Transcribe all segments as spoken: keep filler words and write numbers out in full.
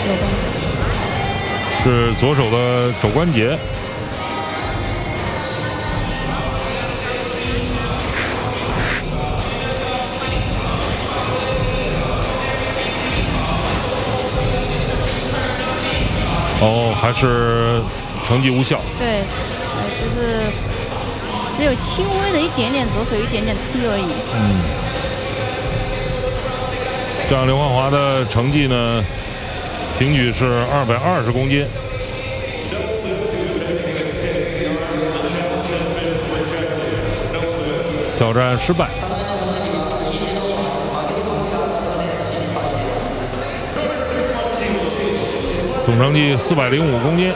肘关节。 是左手的肘关节。哦，还是成绩无效。 对，呃，就是只有轻微的一点点左手一点点推而已。 嗯，这样刘焕华的成绩呢，平举是二百二十公斤。挑战失败。总成绩四百零五公斤。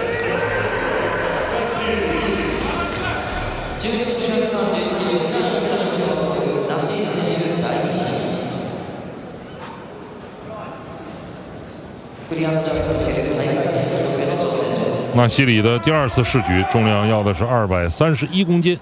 纳西里的第二次试举，重量要的是二百三十一公斤。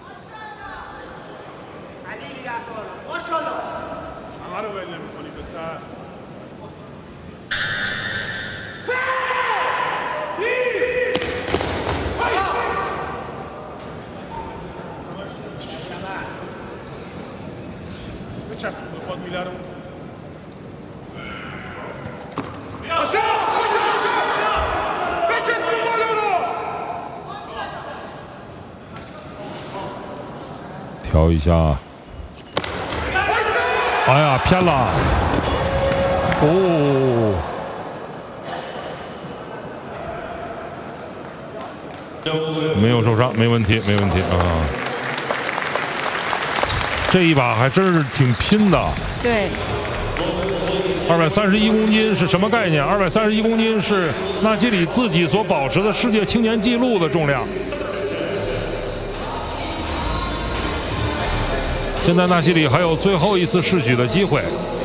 调一下，哎呀，偏了！哦，没有受伤，没问题，没问题啊！这一把还真是挺拼的。 对。 二百三十一公斤是什么概念？二百三十一公斤是纳西里自己所保持的世界青年纪录的重量。现在纳西里还有最后一次试举的机会。